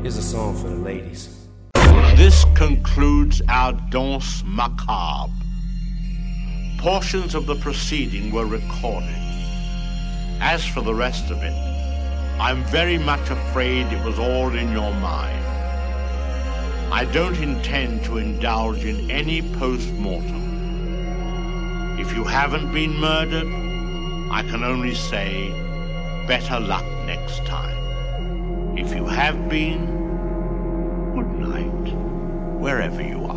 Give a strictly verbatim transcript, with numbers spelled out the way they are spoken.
Here's a song for the ladies. This concludes our Danse Macabre. Portions of the proceeding were recorded. As for the rest of it, I'm very much afraid it was all in your mind. I don't intend to indulge in any post-mortem. If you haven't been murdered, I can only say, better luck next time. If you have been, good night, wherever you are.